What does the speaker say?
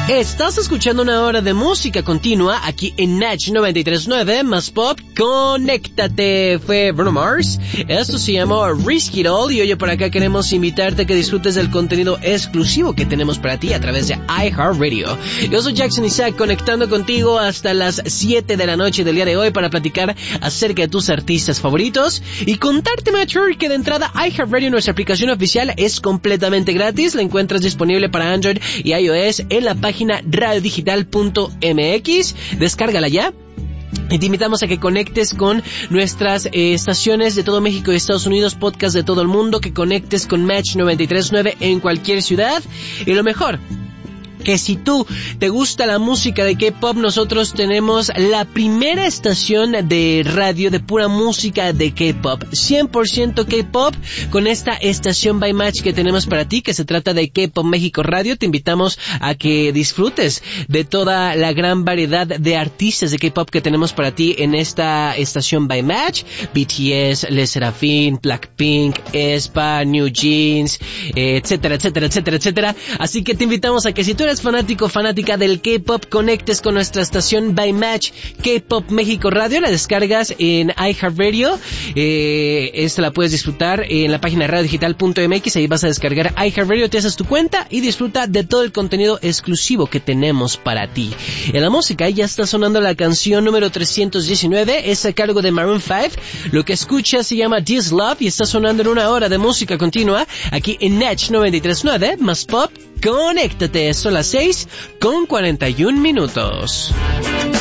Estás escuchando una hora de música continua aquí en Natch 93.9 más pop. Conéctate. Fue Bruno Mars. Esto se llamó Risk It All y hoy por acá queremos invitarte a que disfrutes del contenido exclusivo que tenemos para ti a través de iHeartRadio. Yo soy Jackson Isaac, conectando contigo hasta las 7 de la noche del día de hoy para platicar acerca de tus artistas favoritos y contarte, Mature, que de entrada iHeartRadio, nuestra aplicación oficial, es completamente gratis. La encuentras disponible para Android y iOS en la página radiodigital.mx. Descárgala ya. Y te invitamos a que conectes con nuestras estaciones de todo México y Estados Unidos, podcast de todo el mundo, que conectes con Match 93.9 en cualquier ciudad. Y lo mejor, que si tú te gusta la música de K-pop, nosotros tenemos la primera estación de radio de pura música de K-pop, 100% K-pop, con esta estación by Match que tenemos para ti, que se trata de K-pop México Radio. Te invitamos a que disfrutes de toda la gran variedad de artistas de K-pop que tenemos para ti en esta estación by Match: BTS, Les Serafin, Blackpink, aespa, New Jeans, etcétera, etcétera, etcétera, etcétera. Así que te invitamos a que si tú eres fanática del K-pop, conectes con nuestra estación by Match K-pop México Radio. La descargas en iHeartRadio. Esta la puedes disfrutar en la página radiodigital.mx. Ahí vas a descargar iHeartRadio, te haces tu cuenta y disfruta de todo el contenido exclusivo que tenemos para ti. En la música ya está sonando la canción número 319, es a cargo de Maroon 5. Lo que escuchas se llama This Love y está sonando en una hora de música continua aquí en Natch 93.9 más pop. Conéctate, son las 6:41.